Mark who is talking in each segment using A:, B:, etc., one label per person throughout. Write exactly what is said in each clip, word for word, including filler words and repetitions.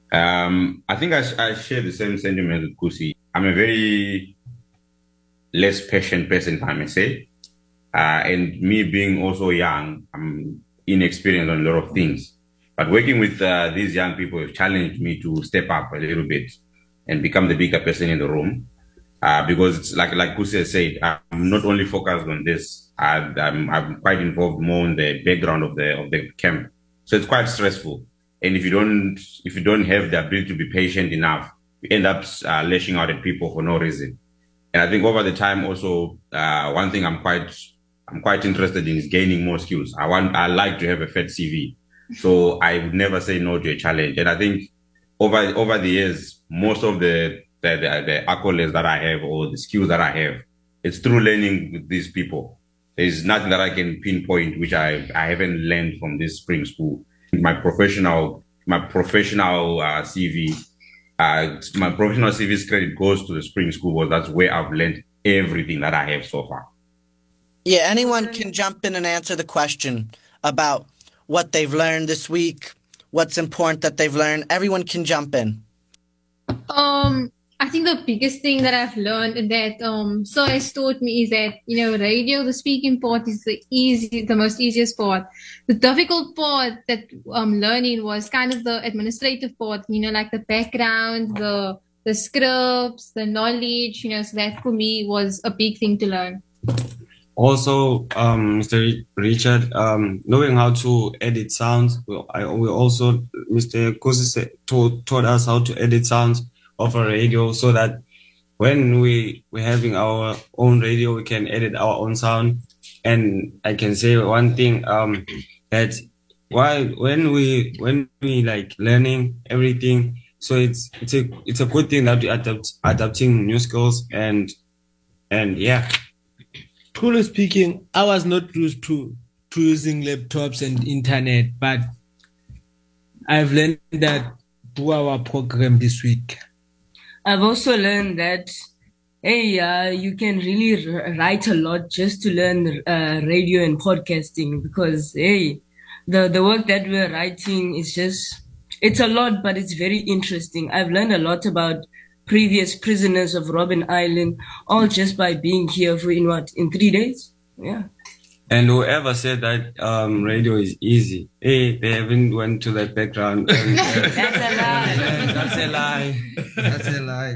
A: Um, I think I, I share the same sentiment with Kusi. I'm a very less patient person, if I may say. Uh, and me being also young, I'm inexperienced on a lot of things. But working with uh, these young people have challenged me to step up a little bit and become the bigger person in the room. Uh, because it's like like Kusi has said, I'm not only focused on this. I, I'm I'm quite involved more in the background of the of the camp, so it's quite stressful. And if you don't if you don't have the ability to be patient enough, you end up uh, lashing out at people for no reason. And I think over the time also, uh, one thing I'm quite I'm quite interested in is gaining more skills. I want I like to have a fat C V, so I would never say no to a challenge. And I think over over the years, most of the the, the, the accolades that I have or the skills that I have, it's through learning with these people. There's nothing that I can pinpoint which I I haven't learned from this spring school. My professional my professional uh, C V, uh, my professional C V's credit goes to the spring school because that's where I've learned everything that I have so far.
B: Yeah, anyone can jump in and answer the question about what they've learned this week, what's important that they've learned. Everyone can jump in.
C: Um, I think the biggest thing that I've learned that um so has taught me is that, you know, radio, the speaking part is the easy, the most easiest part. The difficult part that um learning was kind of the administrative part, you know, like the background, the the scripts, the knowledge, you know, so that for me was a big thing to learn.
D: Also, um, Mister Richard, um, knowing how to edit sounds, we, I, we also, Mister Kusi taught, taught us how to edit sounds of a radio so that when we, we're having our own radio, we can edit our own sound. And I can say one thing, um, that while, when we, when we like learning everything, so it's, it's a, it's a good thing that we adapt, adapting new skills and, and yeah.
E: Truly speaking, I was not used to, to using laptops and internet, but I've learned that through our program this week.
F: I've also learned that, hey, uh, you can really r- write a lot just to learn uh, radio and podcasting because, hey, the, the work that we're writing is just, it's a lot, but it's very interesting. I've learned a lot about previous prisoners of Robben Island, all just by being here for in what, in three days? Yeah.
D: And whoever said that um, radio is easy, hey, they haven't went to that background. And, uh,
F: That's a lie.
D: That's a lie. That's a lie.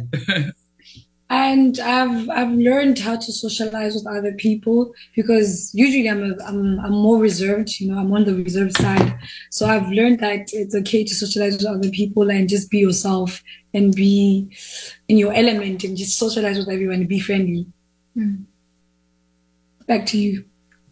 G: And I've I've learned how to socialize with other people because usually I'm a, I'm I'm more reserved, you know, I'm on the reserved side. So I've learned that it's okay to socialize with other people and just be yourself and be in your element and just socialize with everyone and be friendly. Mm. Back to you.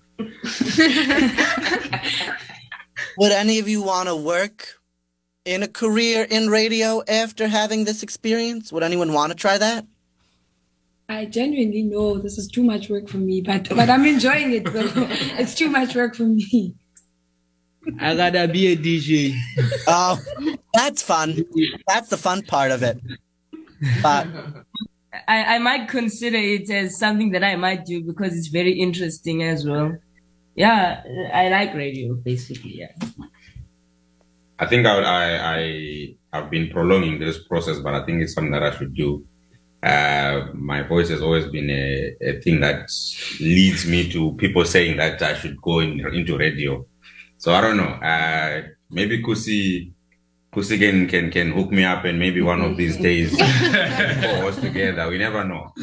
B: Would any of you want to work in a career in radio after having this experience? Would anyone want to try that?
G: I genuinely know this is too much work for me, but but I'm enjoying it though. It's too much work for me.
E: I gotta be a D J.
B: Oh, that's fun. That's the fun part of it. But
F: I, I might consider it as something that I might do because it's very interesting as well. Yeah, I like radio basically. Yeah.
A: I think I I I have been prolonging this process, but I think it's something that I should do. Uh, my voice has always been a, a thing that leads me to people saying that I should go in, into radio. So I don't know. Uh, maybe Kusi, Kusi can, can can hook me up, and maybe one of these days we'll us together. We never know.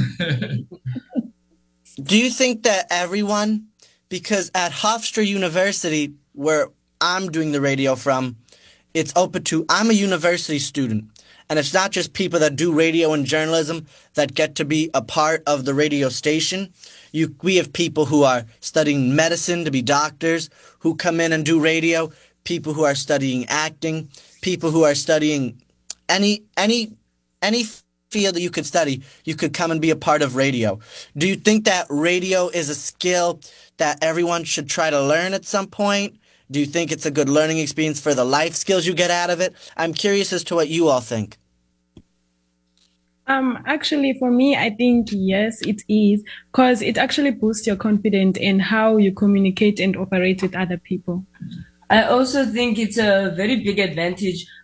B: Do you think that everyone, because at Hofstra University, where I'm doing the radio from, it's open to, I'm a university student. And it's not just people that do radio and journalism that get to be a part of the radio station. You, we have people who are studying medicine to be doctors who come in and do radio, people who are studying acting, people who are studying any any any field that you could study, you could come and be a part of radio. Do you think that radio is a skill that everyone should try to learn at some point? Do you think it's a good learning experience for the life skills you get out of it? I'm curious as to what you all think.
H: Um, actually, for me, I think yes, it is, because it actually boosts your confidence in how you communicate and operate with other people.
F: I also think it's a very big advantage